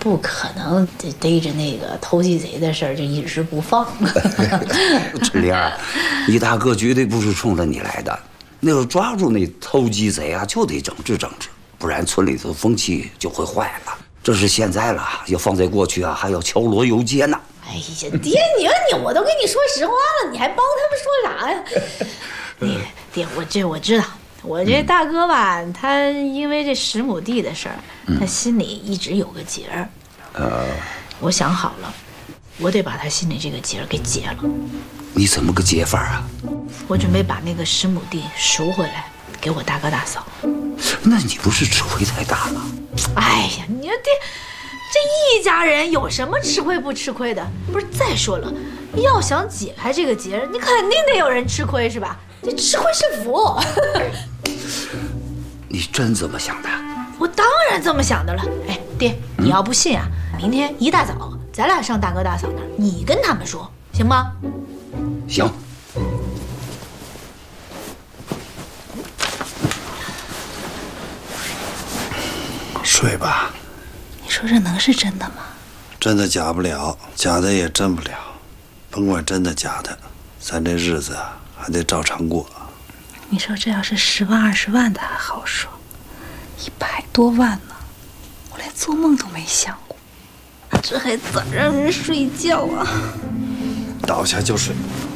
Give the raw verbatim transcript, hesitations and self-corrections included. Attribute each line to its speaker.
Speaker 1: 不可能逮着那个偷鸡贼的事儿就一直不放。
Speaker 2: 春莲，你大哥绝对不是冲着你来的。那要抓住那偷鸡贼啊，就得整治整治，不然村里头风气就会坏了。这是现在了，要放在过去啊，还要敲锣游街呢。
Speaker 1: 哎呀，爹，你说你，我都跟你说实话了，你还帮他们说啥呀？那个爹，我这我知道。我这大哥吧，嗯、他因为这十亩地的事儿，他心里一直有个结儿。呃，我想好了，我得把他心里这个结儿给解了。
Speaker 2: 你怎么个解法啊？
Speaker 1: 我准备把那个十亩地赎回来，给我大哥大嫂。
Speaker 2: 那你不是吃亏太大了？
Speaker 1: 哎呀，你说爹，这一家人有什么吃亏不吃亏的？不是，再说了，要想解开这个结儿，你肯定得有人吃亏，是吧？这吃亏是福。
Speaker 2: 你真这么想的？
Speaker 1: 我当然这么想的了。哎，爹，你要不信啊，明天一大早咱俩上大哥大嫂那儿，你跟他们说，行吗？
Speaker 2: 行。
Speaker 3: 睡吧。
Speaker 1: 你说这能是真的吗？
Speaker 3: 真的假不了，假的也真不了。甭管真的假的，咱这日子啊还得照常过。
Speaker 4: 你说这要是十万二十万的还好说，一百多万呢，我连做梦都没想过。这还咋让人睡觉啊？
Speaker 3: 倒下就睡。